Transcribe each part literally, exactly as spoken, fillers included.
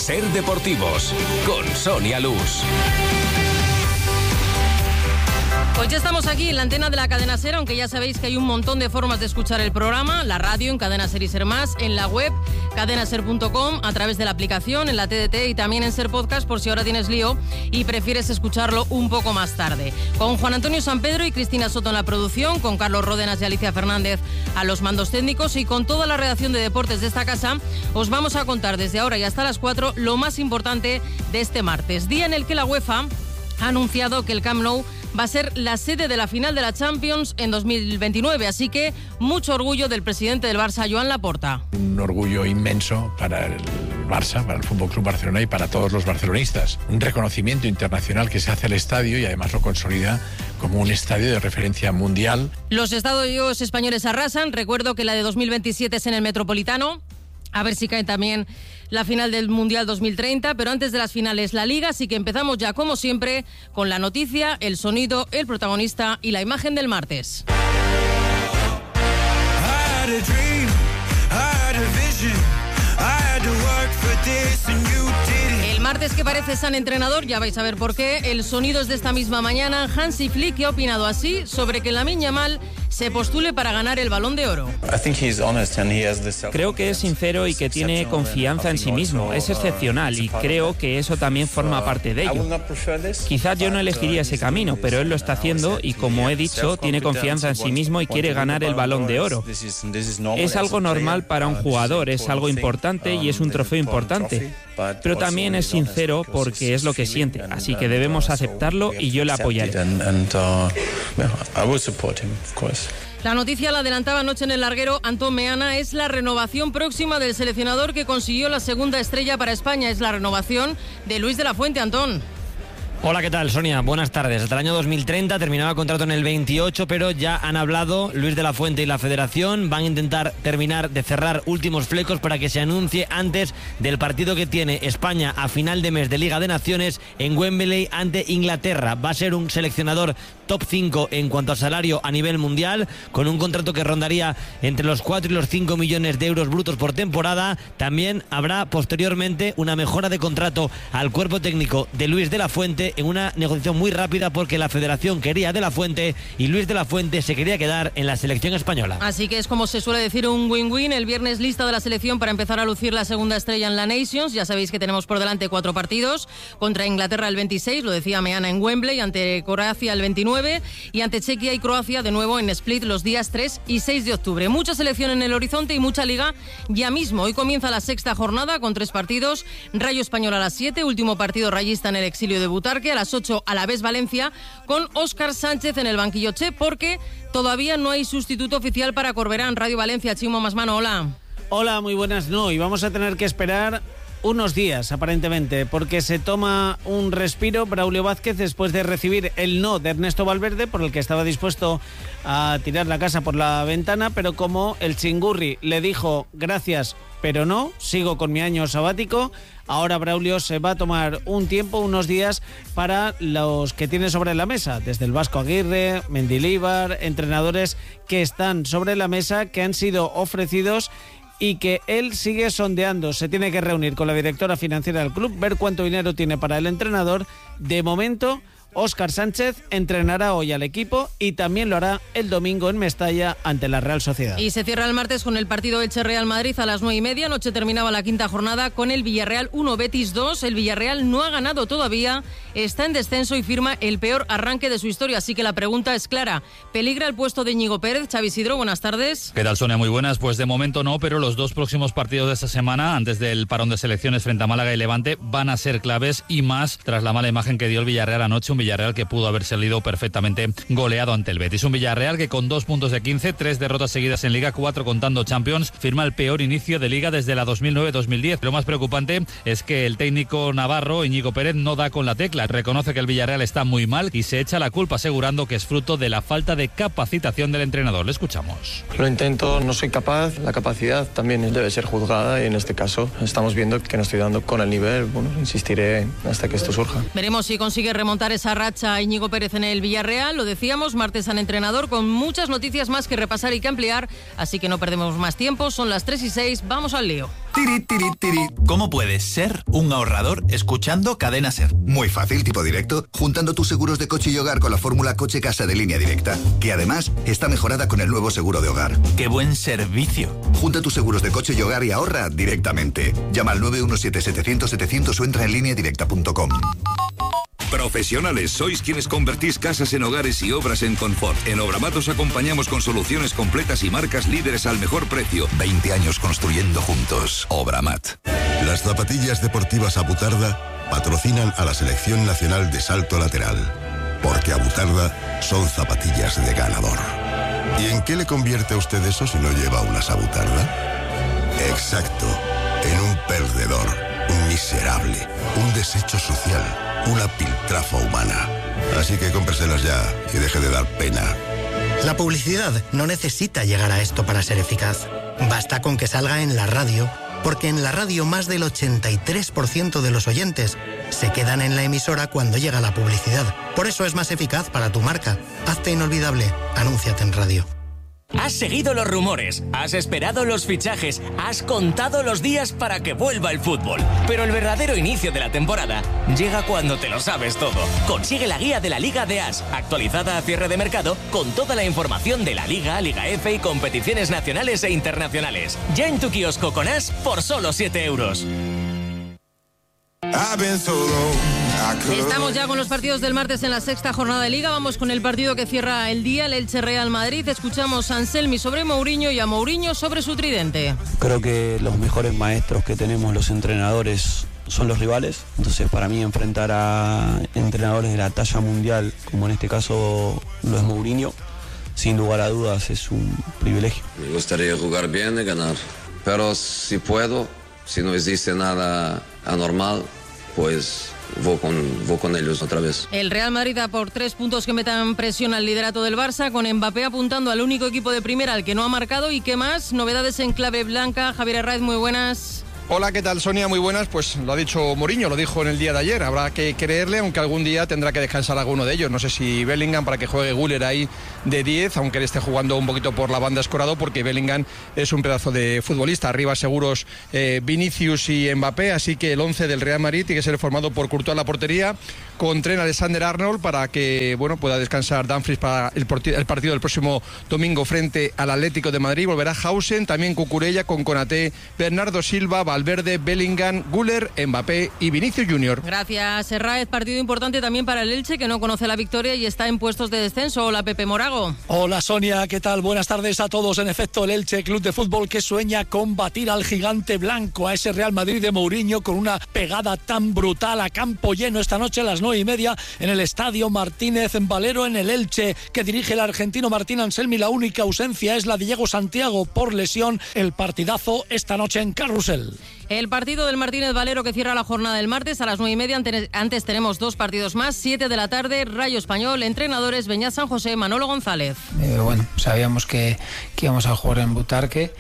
Ser Deportivos, con Sonia Luz. Pues ya estamos aquí en la antena de la Cadena Ser, aunque ya sabéis que hay un montón de formas de escuchar el programa, la radio en Cadena Ser y Ser Más, en la web cadenaser punto com, a través de la aplicación, en la T D T y también en Ser Podcast, por si ahora tienes lío y prefieres escucharlo un poco más tarde. Con Juan Antonio Sampedro y Cristina Soto en la producción, con Carlos Ródenas y Alicia Fernández a los mandos técnicos y con toda la redacción de deportes de esta casa, os vamos a contar desde ahora y hasta las cuatro lo más importante de este martes, día en el que la UEFA ha anunciado que el Camp Nou va a ser la sede de la final de la Champions en dos mil veintinueve, así que mucho orgullo del presidente del Barça, Joan Laporta. Un orgullo inmenso para el Barça, para el F C Barcelona y para todos los barcelonistas. Un reconocimiento internacional que se hace al estadio y además lo consolida como un estadio de referencia mundial. Los estadios españoles arrasan. Recuerdo que la de dos mil veintisiete es en el Metropolitano. A ver si cae también la final del Mundial dos mil treinta, pero antes de las finales la Liga, así que empezamos ya como siempre con la noticia, el sonido, el protagonista y la imagen del martes. El martes que parece San Entrenador, ya vais a ver por qué. El sonido es de esta misma mañana. Hansi Flick, que ha opinado así sobre que Lamine Yamal se postule para ganar el Balón de Oro. Creo que es sincero y que tiene confianza en sí mismo. Es excepcional y creo que eso también forma parte de ello. Quizás yo no elegiría ese camino, pero él lo está haciendo y, como he dicho, tiene confianza en sí mismo y quiere ganar el Balón de Oro. Es algo normal para un jugador, es algo importante y es un trofeo importante. Pero también es sincero porque es lo que siente, así que debemos aceptarlo y yo le apoyaré. La noticia la adelantaba anoche en el larguero Antón Meana, es la renovación próxima del seleccionador que consiguió la segunda estrella para España, es la renovación de Luis de la Fuente. Antón. Hola, ¿qué tal, Sonia? Buenas tardes. Hasta el año dos mil treinta terminaba contrato en el veintiocho, pero ya han hablado Luis de la Fuente y la Federación. Van a intentar terminar de cerrar últimos flecos para que se anuncie antes del partido que tiene España a final de mes de Liga de Naciones en Wembley ante Inglaterra. Va a ser un seleccionador top cinco en cuanto a salario a nivel mundial, con un contrato que rondaría entre los cuatro y los cinco millones de euros brutos por temporada. También habrá posteriormente una mejora de contrato al cuerpo técnico de Luis de la Fuente en una negociación muy rápida, porque la Federación quería de la Fuente y Luis de la Fuente se quería quedar en la selección española. Así que es, como se suele decir, un win-win. El viernes lista de la selección para empezar a lucir la segunda estrella en la Nations. Ya sabéis que tenemos por delante cuatro partidos: contra Inglaterra el veintiséis, lo decía Meana, en Wembley, ante Croacia el veintinueve y ante Chequia y Croacia de nuevo en Split los días tres y seis de octubre. Mucha selección en el horizonte y mucha liga ya mismo. Hoy comienza la sexta jornada con tres partidos: Rayo Español a las siete, último partido rayista en el exilio de Butarque; a las ocho Alavés Valencia, con Óscar Sánchez en el banquillo, Che, porque todavía no hay sustituto oficial para Corberán. Radio Valencia, Chimo Masmano, hola. Hola, muy buenas. No, y vamos a tener que esperar unos días, aparentemente, porque se toma un respiro Braulio Vázquez después de recibir el no de Ernesto Valverde, por el que estaba dispuesto a tirar la casa por la ventana, pero como el Chingurri le dijo gracias, pero no, sigo con mi año sabático, ahora Braulio se va a tomar un tiempo, unos días, para los que tiene sobre la mesa, desde el Vasco Aguirre, Mendilibar, entrenadores que están sobre la mesa, que han sido ofrecidos y que él sigue sondeando. Se tiene que reunir con la directora financiera del club, ver cuánto dinero tiene para el entrenador. De momento, Óscar Sánchez entrenará hoy al equipo y también lo hará el domingo en Mestalla ante la Real Sociedad. Y se cierra el martes con el partido Elche-Real Madrid a las nueve y media. Anoche terminaba la quinta jornada con el Villarreal uno, Betis dos. El Villarreal no ha ganado todavía, está en descenso y firma el peor arranque de su historia. Así que la pregunta es clara: ¿peligra el puesto de Íñigo Pérez? Xavi Isidro, buenas tardes. ¿Qué tal, Sonia? Muy buenas. Pues de momento no, pero los dos próximos partidos de esta semana, antes del parón de selecciones frente a Málaga y Levante, van a ser claves, y más tras la mala imagen que dio el Villarreal anoche. Un Villarreal que pudo haber salido perfectamente goleado ante el Betis. Un Villarreal que, con dos puntos de quince, tres derrotas seguidas en Liga, cuatro contando Champions, firma el peor inicio de Liga desde la dos mil nueve dos mil diez. Lo más preocupante es que el técnico navarro, Íñigo Pérez, no da con la tecla. Reconoce que el Villarreal está muy mal y se echa la culpa, asegurando que es fruto de la falta de capacitación del entrenador. Le escuchamos. Lo intento, no soy capaz. La capacidad también debe ser juzgada y en este caso estamos viendo que no estoy dando con el nivel. Bueno, insistiré hasta que esto surja. Veremos si consigue remontar esa racha Íñigo Pérez en el Villarreal. Lo decíamos, martes al entrenador, con muchas noticias más que repasar y que ampliar, así que no perdemos más tiempo. Son las tres y seis, vamos al lío. Tiri, tiri, tiri. ¿Cómo puedes ser un ahorrador escuchando Cadena Ser? Muy fácil, tipo directo, juntando tus seguros de coche y hogar con la fórmula coche-casa de Línea Directa, que además está mejorada con el nuevo seguro de hogar. ¡Qué buen servicio! Junta tus seguros de coche y hogar y ahorra directamente. Llama al nueve uno siete, setecientos, setecientos o entra en línea directa punto com. Profesionales, sois quienes convertís casas en hogares y obras en confort. En Obramat os acompañamos con soluciones completas y marcas líderes al mejor precio. veinte años construyendo juntos. Obramat. Las zapatillas deportivas Abutarda patrocinan a la Selección Nacional de Salto Lateral. Porque Abutarda son zapatillas de ganador. ¿Y en qué le convierte a usted eso si no lleva unas Abutarda? Exacto, en un perdedor, un miserable, un desecho social, una piltrafa humana. Así que cómpreselas ya y deje de dar pena. La publicidad no necesita llegar a esto para ser eficaz. Basta con que salga en la radio, porque en la radio más del ochenta y tres por ciento de los oyentes se quedan en la emisora cuando llega la publicidad. Por eso es más eficaz para tu marca. Hazte inolvidable. Anúnciate en radio. Has seguido los rumores, has esperado los fichajes, has contado los días para que vuelva el fútbol. Pero el verdadero inicio de la temporada llega cuando te lo sabes todo. Consigue la guía de la Liga de As, actualizada a cierre de mercado, con toda la información de la Liga, Liga F y competiciones nacionales e internacionales. Ya en tu kiosco con As por solo siete euros. Estamos ya con los partidos del martes en la sexta jornada de Liga. Vamos con el partido que cierra el día, el Elche Real Madrid. Escuchamos a Anselmi sobre Mourinho y a Mourinho sobre su tridente. Creo que los mejores maestros que tenemos los entrenadores son los rivales. Entonces, para mí, enfrentar a entrenadores de la talla mundial, como en este caso lo es Mourinho, sin lugar a dudas es un privilegio. Me gustaría jugar bien y ganar, pero si puedo, si no existe nada anormal, pues voy con, voy con ellos otra vez. El Real Madrid da por tres puntos que metan presión al liderato del Barça, con Mbappé apuntando al único equipo de primera al que no ha marcado. ¿Y qué más? Novedades en clave blanca. Javier Herraiz, muy buenas. Hola, ¿qué tal, Sonia? Muy buenas. Pues lo ha dicho Mourinho, lo dijo en el día de ayer. Habrá que creerle, aunque algún día tendrá que descansar alguno de ellos. No sé si Bellingham para que juegue Güler ahí de diez, aunque él esté jugando un poquito por la banda escorado, porque Bellingham es un pedazo de futbolista. Arriba seguros eh, Vinicius y Mbappé, así que el once del Real Madrid tiene que ser formado por Courtois en la portería, con Trent Alexander-Arnold para que bueno pueda descansar Dumfries para el, el partido del próximo domingo frente al Atlético de Madrid. Volverá Hausen, también Cucurella con Konaté, Bernardo Silva, Valverde, Bellingham, Güler, Mbappé y Vinicius Junior. Gracias, Herraiz. Partido importante también para el Elche, que no conoce la victoria y está en puestos de descenso. Hola, Pepe Morago. Hola, Sonia, ¿qué tal? Buenas tardes a todos. En efecto, el Elche, club de fútbol que sueña con batir al gigante blanco, a ese Real Madrid de Mourinho, con una pegada tan brutal a campo lleno esta noche a las nueve y media en el Estadio Martínez en Valero, en el Elche, que dirige el argentino Martín Anselmi. La única ausencia es la de Diego Santiago por lesión. El partidazo esta noche en Carrusel. El partido del Martínez Valero que cierra la jornada del martes a las nueve y media. Antes tenemos dos partidos más. siete de la tarde, Rayo Español, entrenadores Beñat San José, Manolo González. Eh, bueno, sabíamos que, que íbamos a jugar en Butarque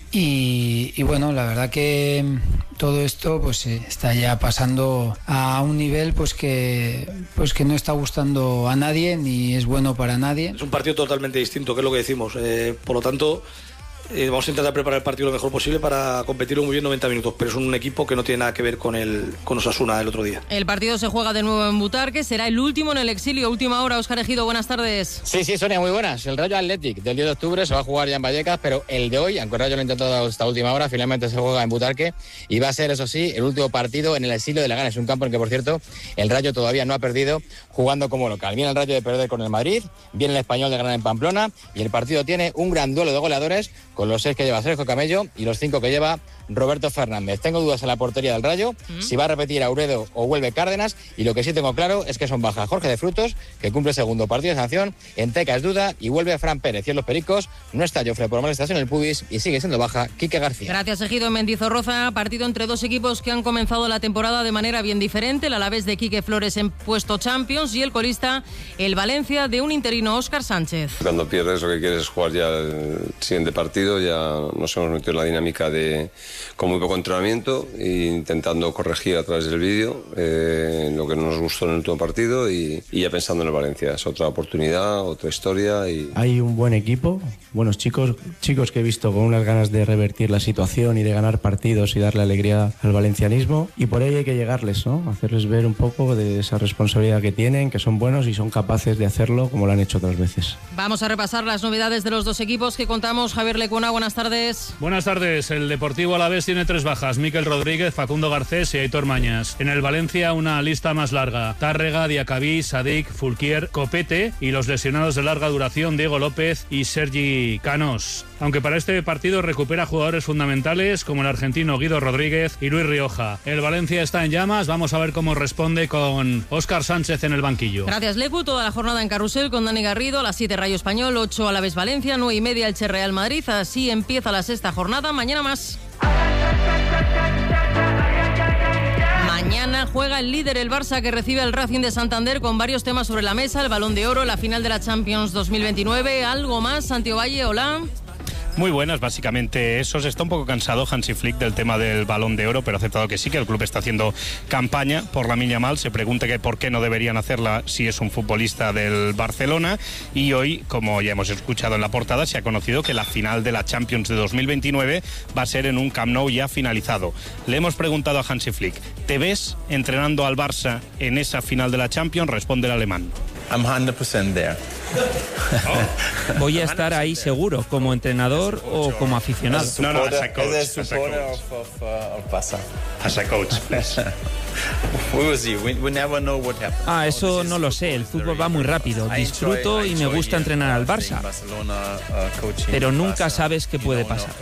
y, y bueno, la verdad que todo esto pues está ya pasando a un nivel pues que pues que no está gustando a nadie ni es bueno para nadie. Es un partido totalmente distinto, que es lo que decimos. Eh, por lo tanto, Eh, vamos a intentar preparar el partido lo mejor posible para competirlo muy bien noventa minutos, pero es un equipo que no tiene nada que ver con el con Osasuna el otro día. El partido se juega de nuevo en Butarque, será el último en el exilio. Última hora, Óscar Ejido, buenas tardes. Sí, sí, Sonia, muy buenas. El Rayo Athletic del diez de octubre se va a jugar ya en Vallecas, pero el de hoy, aunque el Rayo lo ha intentado hasta última hora, finalmente se juega en Butarque y va a ser, eso sí, el último partido en el exilio de Leganés. Es un campo en que, por cierto, el Rayo todavía no ha perdido jugando como local. Viene el Rayo de perder con el Madrid, viene el Español de ganar en Pamplona y el partido tiene un gran duelo de goleadores con los seis que lleva Sergio Camello y los cinco que lleva Roberto Fernández. Tengo dudas en la portería del Rayo, ¿Mm? si va a repetir Auredo o vuelve Cárdenas, y lo que sí tengo claro es que son bajas Jorge de Frutos, que cumple segundo partido de sanción, Enteca es duda y vuelve Fran Pérez. Y en los Pericos no está Jofre por molestación en el pubis y sigue siendo baja Quique García. Gracias, Ejido. En Mendizorroza, partido entre dos equipos que han comenzado la temporada de manera bien diferente. El Alavés de Quique Flores en puesto Champions y el colista, el Valencia de un interino Óscar Sánchez. Cuando pierdes lo que quieres es jugar ya el siguiente partido, ya nos hemos metido en la dinámica de con muy poco entrenamiento e intentando corregir a través del vídeo eh, lo que no nos gustó en el último partido y, y ya pensando en el Valencia. Es otra oportunidad, otra historia. Y... Hay un buen equipo, buenos chicos, chicos que he visto con unas ganas de revertir la situación y de ganar partidos y darle alegría al valencianismo, y por ahí hay que llegarles, ¿no? Hacerles ver un poco de esa responsabilidad que tienen, que son buenos y son capaces de hacerlo como lo han hecho otras veces. Vamos a repasar las novedades de los dos equipos que contamos. Javier Lecuna, buenas tardes. Buenas tardes. El Deportivo Alavés tiene tres bajas: Mikel Rodríguez, Facundo Garcés y Aitor Mañas. En el Valencia una lista más larga: Tárrega, Diacabí, Sadik, Fulquier, Copete, y los lesionados de larga duración Diego López y Sergi Canos. Aunque para este partido recupera jugadores fundamentales como el argentino Guido Rodríguez y Luis Rioja. El Valencia está en llamas, vamos a ver cómo responde con Óscar Sánchez en el banquillo. Gracias, Lecu. Toda la jornada en Carrusel con Dani Garrido. A las siete Rayo Español, ocho Alavés Valencia, nueve y media Elche Real Madrid. Así empieza la sexta jornada. Mañana más. Mañana juega el líder, el Barça, que recibe al Racing de Santander, con varios temas sobre la mesa: el Balón de Oro, la final de la Champions dos mil veintinueve. ¿Algo más? Santi Ovalle, hola. Muy buenas, básicamente eso. Se está un poco cansado Hansi Flick del tema del Balón de Oro, pero ha aceptado que sí, que el club está haciendo campaña por Lamine Yamal. Se pregunta que por qué no deberían hacerla si es un futbolista del Barcelona. Y hoy, como ya hemos escuchado en la portada, se ha conocido que la final de la Champions de dos mil veintinueve va a ser en un Camp Nou ya finalizado. Le hemos preguntado a Hansi Flick: ¿te ves entrenando al Barça en esa final de la Champions? Responde el alemán: I'm one hundred percent there. Voy a estar ahí seguro, como entrenador o como aficionado. No, no, as a coach. As a supporter of, of, uh, of Barça. As a coach, please. We will see. We, we never know what happens. Ah, eso no lo sé. El fútbol va muy rápido. Disfruto y me gusta entrenar al Barça. Pero nunca sabes qué puede pasar.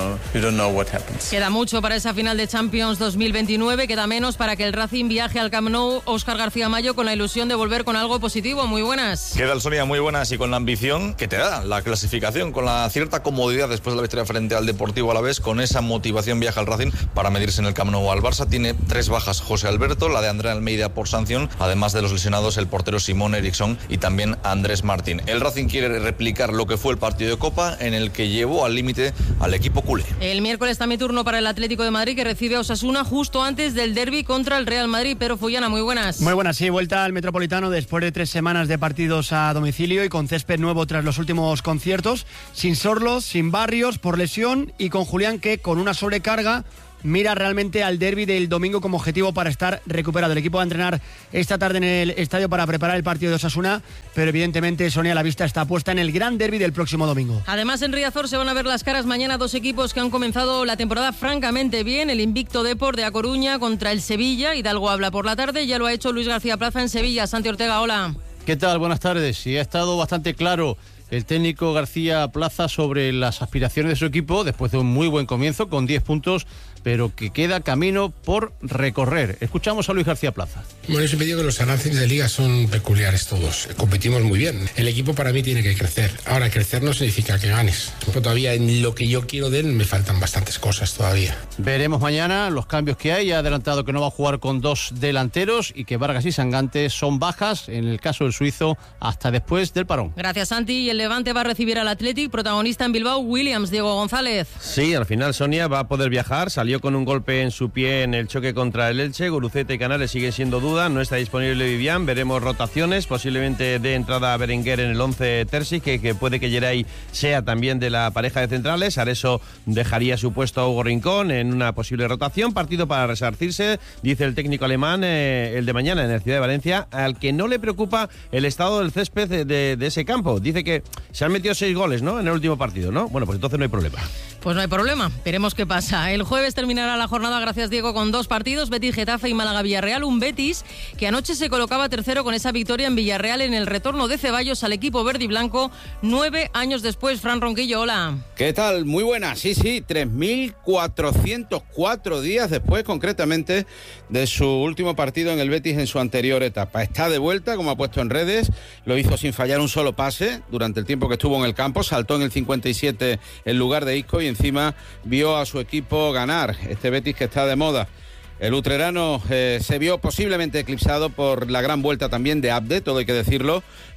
Queda mucho para esa final de Champions dos mil veintinueve. Queda menos para que el Racing viaje al Camp Nou. Óscar García Mayo, con la ilusión de volver con algo positivo. Muy buenas. ¿Qué tal, Sonia? Muy buenas, y con la ambición que te da la clasificación, con la cierta comodidad después de la victoria frente al Deportivo Alavés. Con esa motivación viaja al Racing para medirse en el Camp Nou al Barça. Tiene tres bajas José Alberto, la de André Almeida por sanción, además de los lesionados el portero Simón Eriksson y también Andrés Martín. El Racing quiere replicar lo que fue el partido de Copa, en el que llevó al límite al equipo culé. El miércoles también turno para el Atlético de Madrid, que recibe a Osasuna justo antes del derbi contra el Real Madrid. Pero Fullana, muy buenas. Muy buenas, sí, vuelta al Metropolitano después de tres semanas de partidos a domicilio y con césped nuevo tras los últimos conciertos, sin Sorlos, sin Barrios por lesión, y con Julián, que con una sobrecarga mira realmente al derbi del domingo como objetivo para estar recuperado. El equipo va a entrenar esta tarde en el estadio para preparar el partido de Osasuna, pero evidentemente, Sonia, la vista está puesta en el gran derbi del próximo domingo. Además, en Riazor se van a ver las caras mañana dos equipos que han comenzado la temporada francamente bien. El invicto Depor de A Coruña contra el Sevilla. Hidalgo habla por la tarde, ya lo ha hecho Luis García Plaza en Sevilla. Santi Ortega, hola. ¿Qué tal? Buenas tardes. Sí, ha estado bastante claro el técnico García Plaza sobre las aspiraciones de su equipo después de un muy buen comienzo con diez puntos, pero que queda camino por recorrer. Escuchamos a Luis García Plaza. Bueno, yo siempre digo que los avances de liga son peculiares todos. Competimos muy bien. El equipo para mí tiene que crecer. Ahora, crecer no significa que ganes. Todavía en lo que yo quiero de él me faltan bastantes cosas todavía. Veremos mañana los cambios que hay. Ya ha adelantado que no va a jugar con dos delanteros y que Vargas y Sangante son bajas, en el caso del suizo, hasta después del parón. Gracias, Santi. Y el Levante va a recibir al Athletic, protagonista en Bilbao, Williams. Diego González. Sí, al final Sonia va a poder viajar. Salió con un golpe en su pie en el choque contra el Elche. Guruceta y Canales siguen siendo duda. No está disponible Vivian. Veremos rotaciones. Posiblemente de entrada a Berenguer en el once Terzic, que, que puede que Geray sea también de la pareja de centrales. Areso dejaría su puesto a Hugo Rincón en una posible rotación. Partido para resarcirse, dice el técnico alemán, eh, el de mañana en el Ciudad de Valencia, al que no le preocupa el estado del césped de, de, de ese campo. Dice que se han metido seis goles, ¿no?, en el último partido, ¿no? Bueno, pues entonces no hay problema. Pues no hay problema. Veremos qué pasa. El jueves terminará la jornada, gracias Diego, con dos partidos: Betis Getafe y Málaga Villarreal. Un Betis que anoche se colocaba tercero con esa victoria en Villarreal en el retorno de Ceballos al equipo verde y blanco nueve años después. Fran Ronquillo, hola. ¿Qué tal? Muy buena. Sí, sí, tres mil cuatrocientos cuatro días después, concretamente, de su último partido en el Betis en su anterior etapa. Está de vuelta, como ha puesto en redes. Lo hizo sin fallar un solo pase durante el tiempo que estuvo en el campo. Saltó en el cincuenta y siete en lugar de Isco y encima vio a su equipo ganar. Este Betis que está de moda. El utrerano eh, se vio posiblemente eclipsado por la gran vuelta también de Abde, todo hay que decirlo,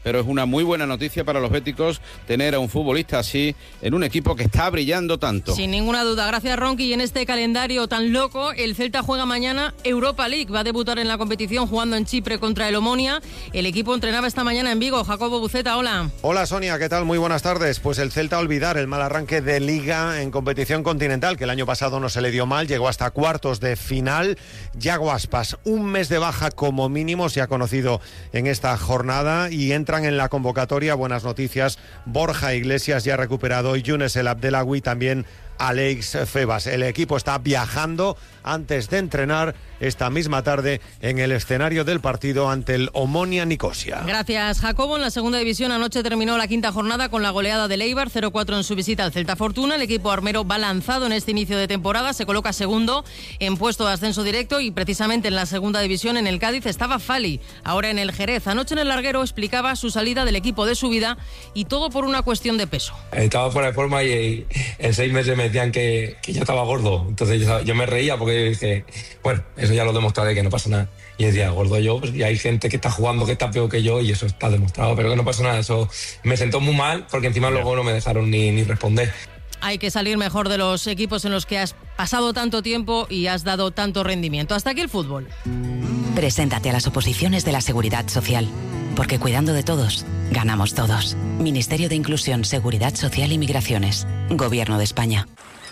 pero es una muy buena noticia para los béticos tener a un futbolista así en un equipo que está brillando tanto. Sin ninguna duda. Gracias, Ronqui. Y en este calendario tan loco, el Celta juega mañana Europa League. Va a debutar en la competición jugando en Chipre contra el Omonia. El equipo entrenaba esta mañana en Vigo. Jacobo Buceta, hola. Hola, Sonia, ¿qué tal? Muy buenas tardes. Pues el Celta olvidar el mal arranque de Liga en competición continental, que el año pasado no se le dio mal, llegó hasta cuartos de final. Yago Aspas, un mes de baja como mínimo, se ha conocido en esta jornada, y entran en la convocatoria, buenas noticias, Borja Iglesias ya recuperado y Younes El Abdelawi, también Alex Febas. El equipo está viajando antes de entrenar esta misma tarde en el escenario del partido ante el Omonia Nicosia. Gracias, Jacobo. En la segunda división anoche terminó la quinta jornada con la goleada del Eibar, cero cuatro en su visita al Celta Fortuna. El equipo armero va lanzado en este inicio de temporada, se coloca segundo en puesto de ascenso directo, y precisamente en la segunda división en el Cádiz estaba Fali, ahora en el Jerez. Anoche en el larguero explicaba su salida del equipo de su vida, y todo por una cuestión de peso. Estaba fuera de forma y en seis meses me decían que, que ya estaba gordo, entonces yo, yo me reía porque dije, bueno, eso ya lo demostraré, que no pasa nada. Y decía, gordo yo, pues, y hay gente que está jugando que está peor que yo, y eso está demostrado, pero que no pasa nada. Eso me sentó muy mal, porque encima luego no me dejaron ni, ni responder. Hay que salir mejor de los equipos en los que has pasado tanto tiempo y has dado tanto rendimiento. Hasta aquí el fútbol. Preséntate a las oposiciones de la Seguridad Social, porque cuidando de todos, ganamos todos. Ministerio de Inclusión, Seguridad Social y Migraciones. Gobierno de España.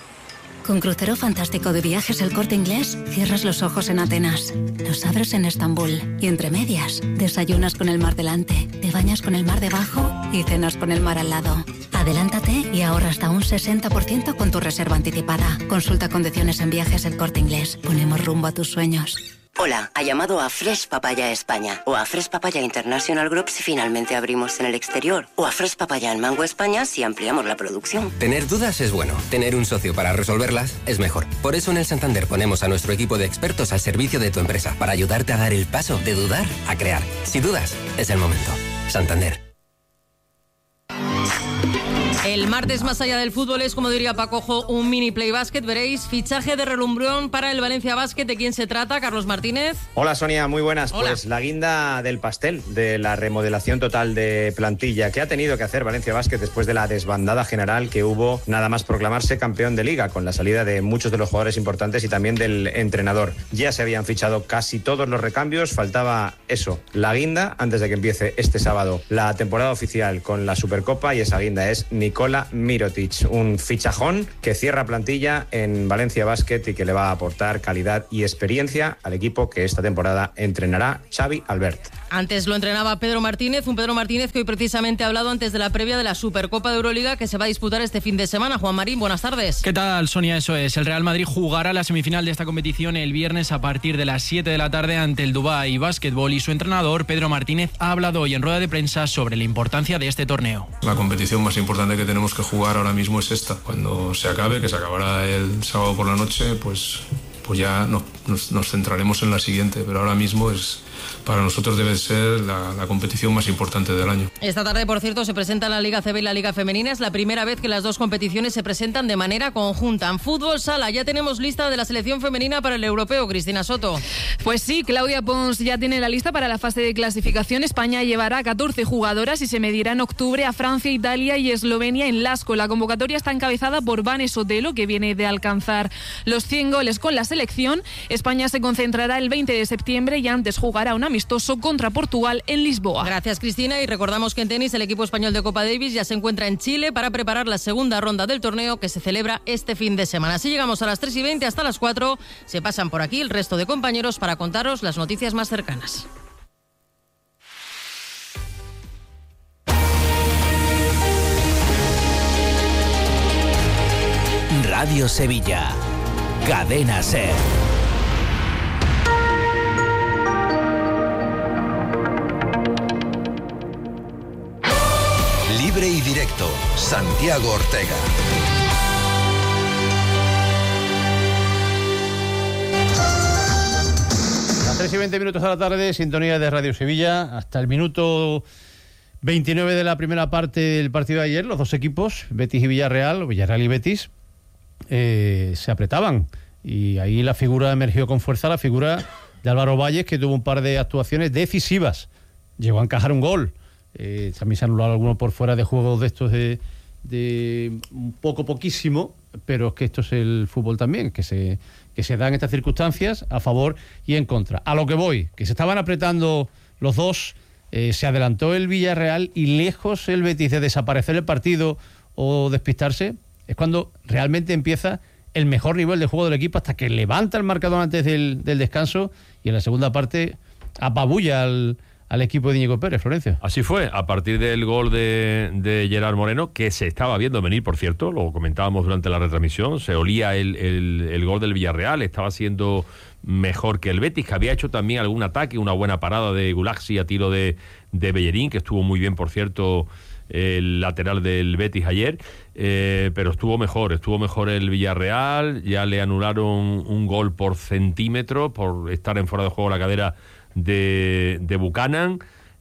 Con Crucero Fantástico de Viajes El Corte Inglés, cierras los ojos en Atenas, los abres en Estambul y entre medias, desayunas con el mar delante, te bañas con el mar debajo y cenas con el mar al lado. Adelántate y ahorra hasta un sesenta por ciento con tu reserva anticipada. Consulta condiciones en Viajes El Corte Inglés. Ponemos rumbo a tus sueños. Hola, ha llamado a Fresh Papaya España o a Fresh Papaya International Group si finalmente abrimos en el exterior, o a Fresh Papaya en Mango España si ampliamos la producción. Tener dudas es bueno, tener un socio para resolverlas es mejor. Por eso en el Santander ponemos a nuestro equipo de expertos al servicio de tu empresa, para ayudarte a dar el paso de dudar a crear. Si dudas, es el momento. Santander. El martes, más allá del fútbol, es, como diría Pacojo, un mini play básquet. Veréis, fichaje de relumbrón para el Valencia Basket. ¿De quién se trata? Carlos Martínez. Hola, Sonia, muy buenas. Hola. Pues la guinda del pastel de la remodelación total de plantilla que ha tenido que hacer Valencia Basket después de la desbandada general que hubo nada más proclamarse campeón de liga, con la salida de muchos de los jugadores importantes y también del entrenador. Ya se habían fichado casi todos los recambios, faltaba eso, la guinda, antes de que empiece este sábado la temporada oficial con la Supercopa, y esa guinda es Nikola Mirotic, un fichajón que cierra plantilla en Valencia Basket y que le va a aportar calidad y experiencia al equipo que esta temporada entrenará Xavi Albert. Antes lo entrenaba Pedro Martínez, un Pedro Martínez que hoy precisamente ha hablado antes de la previa de la Supercopa de Euroliga que se va a disputar este fin de semana. Juan Marín, buenas tardes. ¿Qué tal, Sonia? Eso es. El Real Madrid jugará la semifinal de esta competición el viernes a partir de las siete de la tarde ante el Dubái Basketball, y su entrenador, Pedro Martínez, ha hablado hoy en rueda de prensa sobre la importancia de este torneo. La competición más importante que tenemos que jugar ahora mismo es esta. Cuando se acabe, que se acabará el sábado por la noche, pues, pues ya nos, nos, nos centraremos en la siguiente, pero ahora mismo es... para nosotros debe ser la, la competición más importante del año. Esta tarde, por cierto, se presenta la Liga C B y la Liga Femenina. Es la primera vez que las dos competiciones se presentan de manera conjunta. En fútbol sala ya tenemos lista de la selección femenina para el europeo. Cristina Soto. Pues sí, Claudia Pons ya tiene la lista para la fase de clasificación. España llevará catorce jugadoras y se medirá en octubre a Francia, Italia y Eslovenia en Lasco. La convocatoria está encabezada por Vane Sotelo, que viene de alcanzar los cien goles con la selección. España se concentrará el veinte de septiembre y antes jugará una amistoso contra Portugal en Lisboa. Gracias, Cristina, y recordamos que en tenis el equipo español de Copa Davis ya se encuentra en Chile para preparar la segunda ronda del torneo que se celebra este fin de semana. Así llegamos a las tres y veinte, hasta las cuatro se pasan por aquí el resto de compañeros para contaros las noticias más cercanas. Radio Sevilla, Cadena SER. Libre y directo, Santiago Ortega. Las tres y veinte minutos de la tarde, sintonía de Radio Sevilla. Hasta el minuto veintinueve de la primera parte del partido de ayer, los dos equipos, Betis y Villarreal, o Villarreal y Betis, eh, se apretaban. Y ahí la figura emergió con fuerza, la figura de Álvaro Valles, que tuvo un par de actuaciones decisivas. Llegó a encajar un gol. Eh, también se han anulado algunos por fuera de juegos de estos de, de un poco poquísimo, pero es que esto es el fútbol también, que se, que se dan estas circunstancias a favor y en contra. A lo que voy, que se estaban apretando los dos, eh, se adelantó el Villarreal y lejos el Betis de desaparecer el partido o despistarse, es cuando realmente empieza el mejor nivel de juego del equipo hasta que levanta el marcador antes del, del descanso y en la segunda parte apabulla al, al equipo de Íñigo Pérez, Florencio. Así fue, a partir del gol de, de Gerard Moreno, que se estaba viendo venir, por cierto, lo comentábamos durante la retransmisión, se olía el, el, el gol del Villarreal, estaba siendo mejor que el Betis, que había hecho también algún ataque, una buena parada de Gulaxi a tiro de, de Bellerín, que estuvo muy bien, por cierto, el lateral del Betis ayer, eh, pero estuvo mejor, estuvo mejor el Villarreal, ya le anularon un gol por centímetro, por estar en fuera de juego la cadera de, de Buchanan,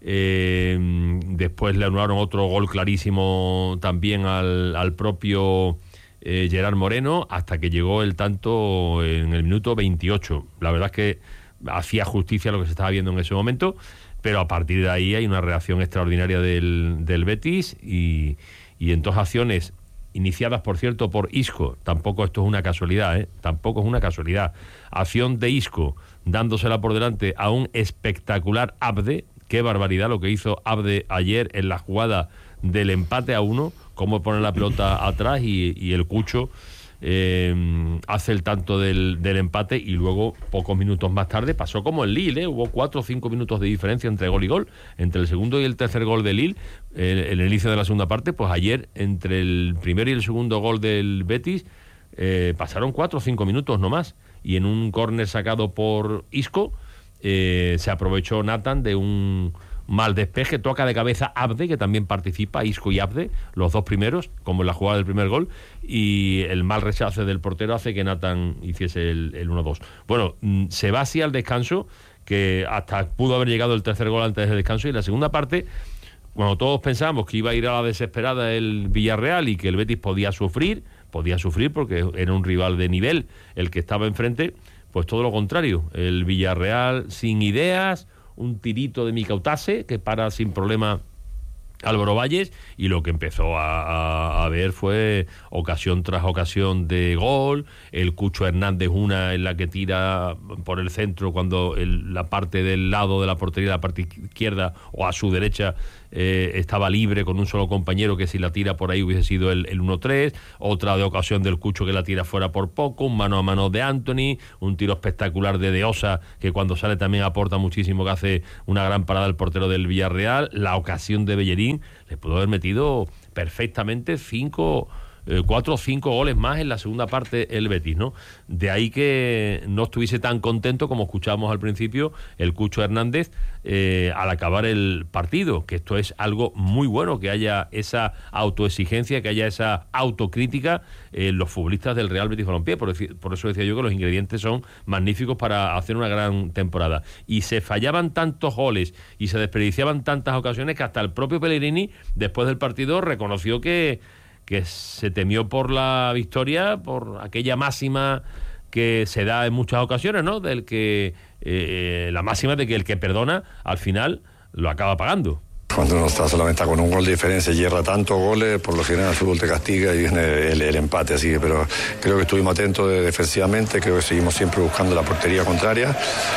eh, después le anularon otro gol clarísimo también al, al propio eh, Gerard Moreno, hasta que llegó el tanto en el minuto veintiocho. La verdad es que hacía justicia a lo que se estaba viendo en ese momento, pero a partir de ahí hay una reacción extraordinaria del, del Betis y, y en dos acciones iniciadas, por cierto, por Isco. Tampoco esto es una casualidad, ¿eh? Tampoco es una casualidad. Acción de Isco dándosela por delante a un espectacular Abde. Qué barbaridad lo que hizo Abde ayer en la jugada del empate a uno, cómo pone la pelota atrás y, y el Cucho Eh, hace el tanto del, del empate y luego pocos minutos más tarde pasó como el Lille, ¿eh? Hubo cuatro o cinco minutos de diferencia entre gol y gol, entre el segundo y el tercer gol de Lille, eh, en el inicio de la segunda parte. Pues ayer entre el primero y el segundo gol del Betis eh, pasaron cuatro o cinco minutos no más, y en un córner sacado por Isco eh, se aprovechó Nathan de un mal despeje, toca de cabeza Abde, que también participa, Isco y Abde, los dos primeros, como en la jugada del primer gol, y el mal rechace del portero hace que Nathan hiciese el, el uno dos. Bueno, se va así al descanso, que hasta pudo haber llegado el tercer gol antes del descanso, y en la segunda parte, cuando todos pensábamos que iba a ir a la desesperada el Villarreal y que el Betis podía sufrir, podía sufrir porque era un rival de nivel el que estaba enfrente, pues todo lo contrario, el Villarreal sin ideas, un tirito de Micautase que para sin problema Álvaro Valles, y lo que empezó a, a, a ver fue ocasión tras ocasión de gol. El Cucho Hernández, una en la que tira por el centro cuando el, la parte del lado de la portería, la parte izquierda o a su derecha, eh, estaba libre con un solo compañero, que si la tira por ahí hubiese sido el, el uno tres. Otra de ocasión del Cucho que la tira fuera por poco, un mano a mano de Anthony, un tiro espectacular de De Osa, que cuando sale también aporta muchísimo, que hace una gran parada el portero del Villarreal. La ocasión de Bellerín, le pudo haber metido perfectamente cinco, eh, cuatro o cinco goles más en la segunda parte el Betis, ¿no? De ahí que no estuviese tan contento, como escuchábamos al principio, el Cucho Hernández eh, al acabar el partido, que esto es algo muy bueno, que haya esa autoexigencia, que haya esa autocrítica en los futbolistas del Real Betis Balompié. Por, por eso decía yo que los ingredientes son magníficos para hacer una gran temporada. Y se fallaban tantos goles y se desperdiciaban tantas ocasiones que hasta el propio Pellegrini, después del partido, reconoció que que se temió por la victoria, por aquella máxima que se da en muchas ocasiones, ¿no? Del que eh, la máxima de que el que perdona al final lo acaba pagando. Cuando uno está solamente con un gol de diferencia y hierra tantos goles, por lo general el fútbol te castiga y viene el, el empate, así que, pero creo que estuvimos atentos de, defensivamente, creo que seguimos siempre buscando la portería contraria,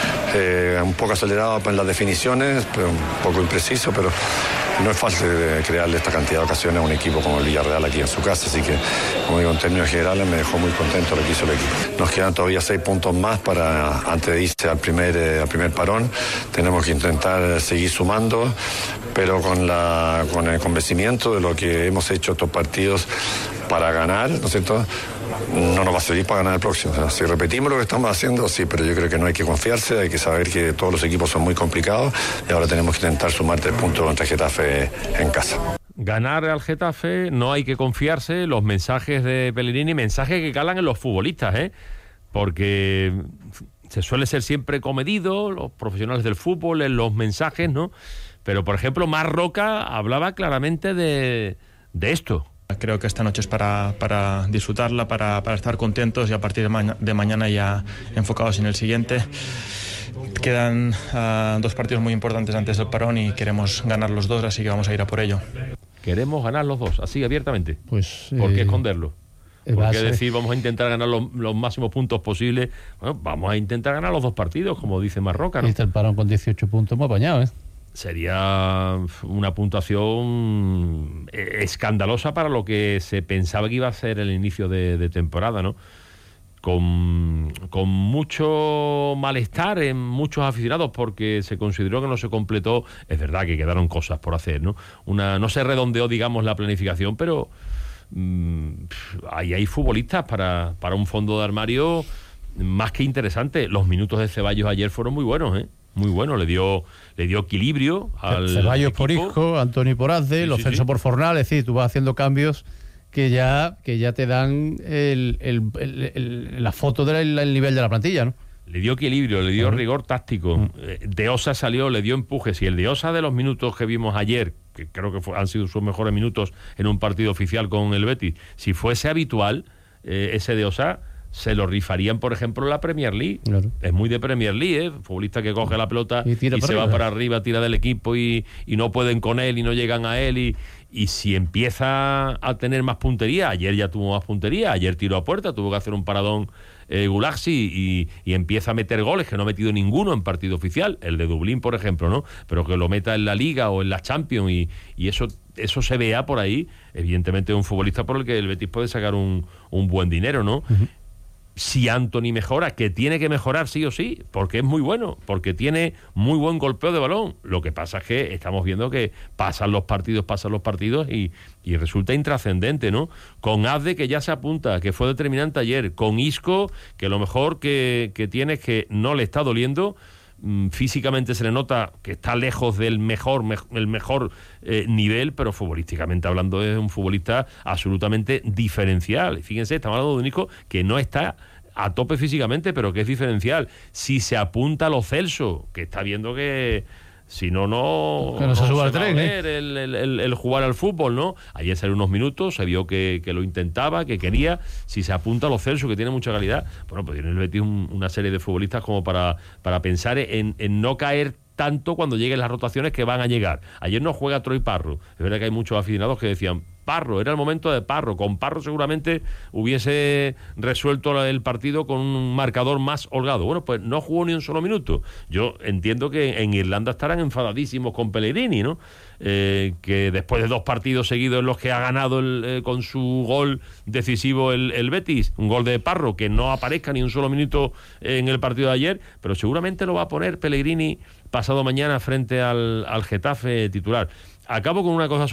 eh, un poco acelerado en las definiciones, pero un poco impreciso, pero no es fácil de crearle esta cantidad de ocasiones a un equipo como el Villarreal aquí en su casa, así que, como digo, en términos generales me dejó muy contento lo que hizo el equipo. Nos quedan todavía seis puntos más para, antes de irse al primer, eh, al primer parón, tenemos que intentar seguir sumando, pero con, la, con el convencimiento de lo que hemos hecho estos partidos para ganar, ¿no es cierto? No nos va a servir para ganar el próximo. O sea, si repetimos lo que estamos haciendo, sí, pero yo creo que no hay que confiarse, hay que saber que todos los equipos son muy complicados y ahora tenemos que intentar sumar tres puntos contra Getafe en casa. Ganar al Getafe, no hay que confiarse. Los mensajes de Pellegrini, mensajes que calan en los futbolistas, ¿eh? Porque se suele ser siempre comedido, los profesionales del fútbol, en los mensajes, ¿no? Pero, por ejemplo, Marc Roca hablaba claramente de, de esto. Creo que esta noche es para, para disfrutarla, para, para estar contentos y a partir de, ma- de mañana ya enfocados en el siguiente. quedan uh, dos partidos muy importantes antes del parón y queremos ganar los dos, así que vamos a ir a por ello. Queremos ganar los dos, así abiertamente. Pues, ¿por qué eh, esconderlo? ¿Por va a qué ser- decir vamos a intentar ganar los, los máximos puntos posibles? Bueno, vamos a intentar ganar los dos partidos, como dice Marroca, ¿no? Y está el parón con dieciocho puntos, muy apañado, ¿eh? Sería una puntuación eh, escandalosa para lo que se pensaba que iba a ser el inicio de, de temporada, ¿no? Con, con mucho malestar en muchos aficionados porque se consideró que no se completó. Es verdad que quedaron cosas por hacer, ¿no? Una, no se redondeó, digamos, la planificación, pero mmm, ahí hay futbolistas para, para un fondo de armario más que interesante. Los minutos de Ceballos ayer fueron muy buenos, ¿eh? Muy bueno, le dio le dio equilibrio al Ceballos equipo. por Isco, Antoni por Azde, Sí, los sí, Celso sí. por Fornal, es decir, tú vas haciendo cambios que ya que ya te dan el, el, el, el- la foto del el nivel de la plantilla, ¿no? Le dio equilibrio, le dio Claro. rigor táctico. Eh, De Osa salió, le dio empujes. Y el De Osa de los minutos que vimos ayer, que creo que fue- han sido sus mejores minutos en un partido oficial con el Betis, si fuese habitual, eh, ese De Osa se lo rifarían, por ejemplo, en la Premier League. Claro. Es muy de Premier League, ¿eh? Futbolista que coge la pelota Y y, tira para se va arriba. para arriba, tira del equipo y, y no pueden con él y no llegan a él. Y, y si empieza a tener más puntería, ayer ya tuvo más puntería, ayer tiró a puerta, tuvo que hacer un paradón eh, Gulaxi y, y empieza a meter goles, que no ha metido ninguno en partido oficial, el de Dublín, por ejemplo, ¿no? Pero que lo meta en la Liga o en la Champions y, y eso eso se vea por ahí, evidentemente es un futbolista por el que el Betis puede sacar un, un buen dinero, ¿no? Si Antony mejora, que tiene que mejorar sí o sí, porque es muy bueno, porque tiene muy buen golpeo de balón. Lo que pasa es que estamos viendo que pasan los partidos, pasan los partidos y, y resulta intrascendente, ¿no? Con Azde, que ya se apunta, que fue determinante ayer, con Isco, que lo mejor que, que tiene es que no le está doliendo. Mm, físicamente se le nota que está lejos del mejor mej- el mejor eh, nivel, pero futbolísticamente hablando es un futbolista absolutamente diferencial. Fíjense, estamos hablando de un Isco que no está a tope físicamente, pero que es diferencial. Si se apunta a Lo Celso, que está viendo que si no, no, Que no se suba al va a tren, ¿eh? ver el, el- el- el jugar al fútbol, ¿no? Ayer salió unos minutos, se vio que, que lo intentaba, que quería. Si se apunta a Lo Celso, que tiene mucha calidad, bueno, pues tiene el Betis un- una serie de futbolistas como para, para pensar en, en no caer tanto cuando lleguen las rotaciones que van a llegar. Ayer no juega Troy Parro. Es verdad que hay muchos aficionados que decían Parro, era el momento de Parro. Con Parro seguramente hubiese resuelto el partido con un marcador más holgado. Bueno, pues no jugó ni un solo minuto. Yo entiendo que en Irlanda estarán enfadadísimos con Pellegrini, ¿no? Eh, que después de dos partidos seguidos en los que ha ganado el, eh, con su gol decisivo el, el Betis, un gol de Parro, que no aparezca ni un solo minuto en el partido de ayer, pero seguramente lo va a poner Pellegrini pasado mañana frente al, al Getafe titular. Acabo con una cosa